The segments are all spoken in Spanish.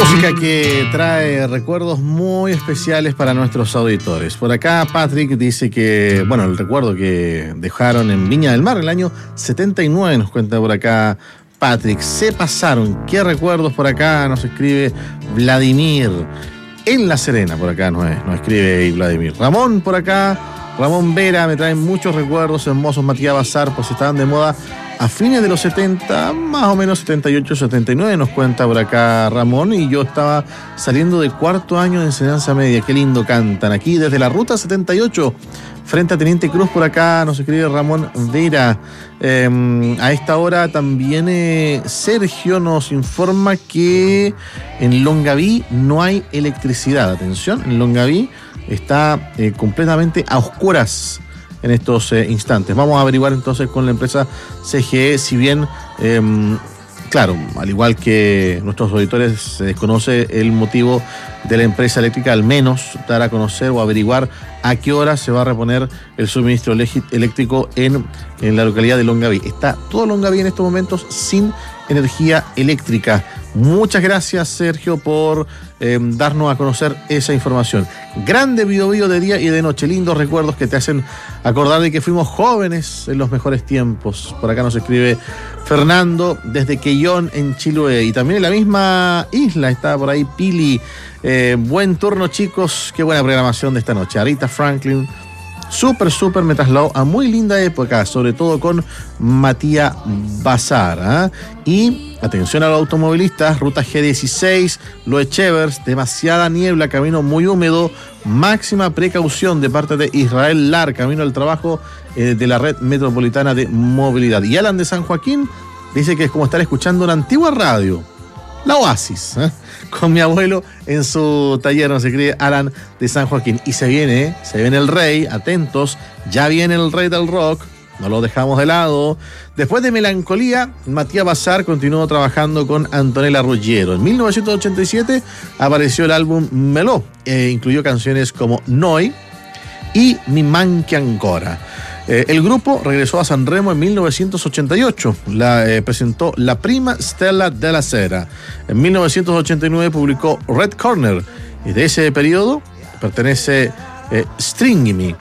Música que trae recuerdos muy especiales para nuestros auditores. Por acá Patrick dice que, bueno, el recuerdo que dejaron en Viña del Mar el año 79, nos cuenta por acá Patrick. Se pasaron, qué recuerdos por acá, nos escribe Vladimir. En La Serena, por acá nos escribe Vladimir. Ramón por acá, Ramón Vera, me traen muchos recuerdos hermosos. Matías Bazar, pues estaban de moda a fines de los 70, más o menos 78, 79, nos cuenta por acá Ramón, y yo estaba saliendo de cuarto año de enseñanza media. Qué lindo cantan aquí desde la ruta 78, frente a Teniente Cruz. Por acá nos escribe Ramón Vera. A esta hora también Sergio nos informa que en Longaví no hay electricidad. Atención, en Longaví está completamente a oscuras en estos instantes. Vamos a averiguar entonces con la empresa CGE, si bien, claro, al igual que nuestros auditores, se desconoce el motivo de la empresa eléctrica, al menos dar a conocer o averiguar a qué hora se va a reponer el suministro eléctrico en la localidad de Longaví. Está todo Longaví en estos momentos sin energía eléctrica. Muchas gracias, Sergio, por darnos a conocer esa información. Grande Biobío de día y de noche, lindos recuerdos que te hacen acordar de que fuimos jóvenes en los mejores tiempos. Por acá nos escribe Fernando desde Quellón, en Chiloé, y también en la misma isla está por ahí Pili. Buen turno, chicos, qué buena programación de esta noche. Arita Franklin, súper me trasladó a muy linda época, sobre todo con Matías Bazar, Y atención a los automovilistas, ruta G16, Loe Chevers, demasiada niebla, camino muy húmedo, máxima precaución de parte de Israel Lar, camino al trabajo de la red metropolitana de movilidad. Y Alan de San Joaquín dice que es como estar escuchando una antigua radio, la Oasis, con mi abuelo en su taller, nos escribe Alan de San Joaquín. Y se viene el rey, atentos, ya viene el rey del rock, no lo dejamos de lado. Después de Melancolía, Matías Bazar continuó trabajando con Antonella Ruggiero. En 1987 apareció el álbum Melò, incluyó canciones como Noi y Mi manchi ancora. El grupo regresó a Sanremo en 1988, presentó La prima stella della sera. En 1989 publicó Red Corner, y de ese periodo pertenece Stringimi.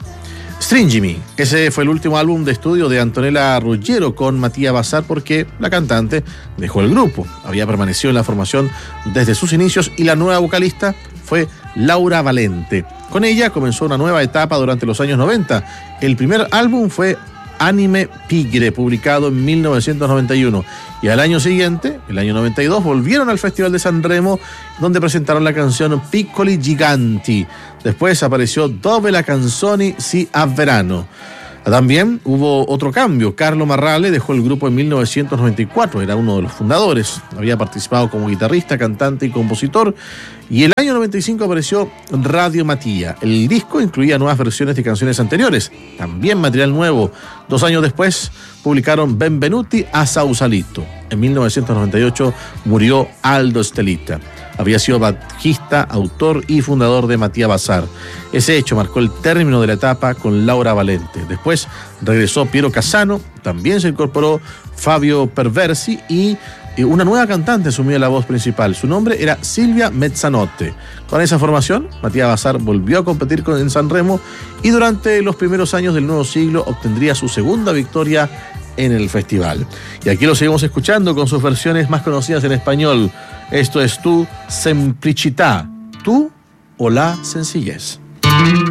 Ese fue el último álbum de estudio de Antonella Ruggiero con Matías Bazar, porque la cantante dejó el grupo. Había permanecido en la formación desde sus inicios, y la nueva vocalista fue Laura Valente. Con ella comenzó una nueva etapa durante los años 90. El primer álbum fue Anime Pigre, publicado en 1991. Y al año siguiente, el año 92, volvieron al Festival de Sanremo, donde presentaron la canción Piccoli Giganti. Después apareció Dove la canzoni si a verano. También hubo otro cambio. Carlo Marrale dejó el grupo en 1994, era uno de los fundadores. Había participado como guitarrista, cantante y compositor. Y el año 95 apareció Radio Mattia. El disco incluía nuevas versiones de canciones anteriores, también material nuevo. 2 años después publicaron Benvenuti a Sausalito. En 1998 murió Aldo Stellita. Había sido bajista, autor y fundador de Matías Bazar. Ese hecho marcó el término de la etapa con Laura Valente. Después regresó Piero Casano, también se incorporó Fabio Perversi, y una nueva cantante asumió la voz principal. Su nombre era Silvia Mezzanotte. Con esa formación, Matías Bazar volvió a competir en Sanremo, y durante los primeros años del nuevo siglo obtendría su segunda victoria en el festival. Y aquí lo seguimos escuchando con sus versiones más conocidas en español. Esto es Tu Semplicità, tú o la sencillez.